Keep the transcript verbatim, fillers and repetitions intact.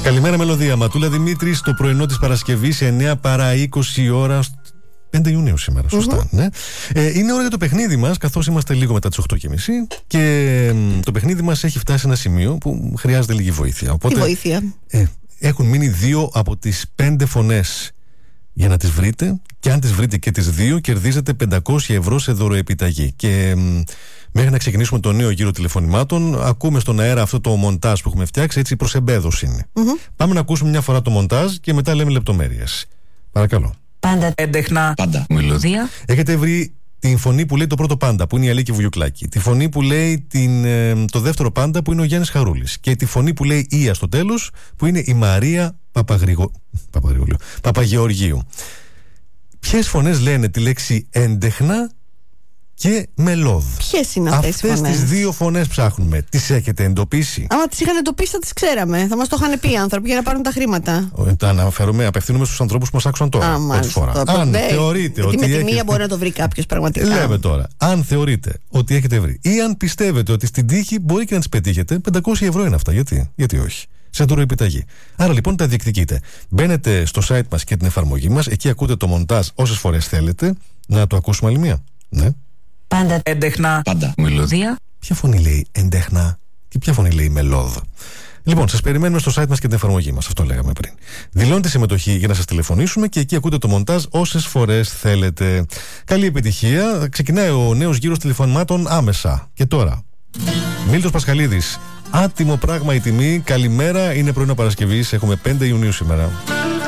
Καλημέρα, μελωδία. Ματούλα Δημήτρης, το πρωινό της Παρασκευής, εννιά παρά είκοσι ώρα. πέντε Ιουνίου σήμερα, σωστά. Mm-hmm. Ναι. Ε, είναι ώρα για το παιχνίδι μας, καθώς είμαστε λίγο μετά τις οκτώ και μισή και ε, το παιχνίδι μας έχει φτάσει σε ένα σημείο που χρειάζεται λίγη βοήθεια. Οπότε, Τι βοήθεια? Ε, έχουν μείνει δύο από τις πέντε φωνές για να τις βρείτε, και αν τις βρείτε και τις δύο, κερδίζετε πεντακόσια ευρώ σε δωροεπιταγή. Και ε, μέχρι να ξεκινήσουμε το νέο γύρο τηλεφωνημάτων, ακούμε στον αέρα αυτό το μοντάζ που έχουμε φτιάξει, έτσι προς εμπέδωση είναι. Mm-hmm. Πάμε να ακούσουμε μια φορά το μοντάζ και μετά λέμε λεπτομέρειες. Παρακαλώ. Πάντα έντεχνα. Πάντα μελωδία. Έχετε βρει την φωνή που λέει το πρώτο πάντα, που είναι η Αλίκη Βουγιουκλάκη. Τη φωνή που λέει την, ε, το δεύτερο πάντα, που είναι ο Γιάννης Χαρούλης. Και τη φωνή που λέει Ία στο τέλος, που είναι η Μαρία Παπαγρηγο... Παπαγεωργίου. Ποιες φωνές λένε τη λέξη έντεχνα και μελώδ? Ποιες είναι αυτές, αυτές οι φωνές? τις δύο φωνές ψάχνουμε. Τις έχετε εντοπίσει? Άμα τις είχαν εντοπίσει θα τις ξέραμε. Θα μας το είχαν πει οι άνθρωποι για να πάρουν τα χρήματα. Τα αναφέρουμε, απευθύνουμε στους ανθρώπους που μας άκουσαν τώρα. Α, πρώτη φορά. Το Αν ναι, θεωρείτε ότι ότι με τη έχετε... μία μπορεί να το βρει κάποιος πραγματικά. Λέμε τώρα, αν θεωρείτε ότι έχετε βρει ή αν πιστεύετε ότι στην τύχη μπορεί και να τις πετύχετε, πεντακόσια ευρώ είναι αυτά. Γιατί, Γιατί όχι? Σε δωροεπιταγή. Άρα λοιπόν τα διεκδικείτε. Μπαίνετε στο site μας και την εφαρμογή μας, εκεί ακούτε το μοντάζ όσες φορές θέλετε. Να το ακούσουμε άλλη μία. Ναι. Πάντα έντεχνα. Πάντα μελωδία. Ποια φωνή λέει έντεχνα και ποια φωνή λέει μελώδ? Λοιπόν, σας περιμένουμε στο site μας και την εφαρμογή μας. Αυτό λέγαμε πριν. Δηλώνετε συμμετοχή για να σας τηλεφωνήσουμε και εκεί ακούτε το μοντάζ όσες φορές θέλετε. Καλή επιτυχία. Ξεκινάει ο νέος γύρος τηλεφωνημάτων άμεσα. Και τώρα, Μίλτος Πασχαλίδης. Άτιμο πράγμα η τιμή. Καλημέρα, είναι πρωινό Παρασκευής. Έχουμε πέντε Ιουνίου σήμερα.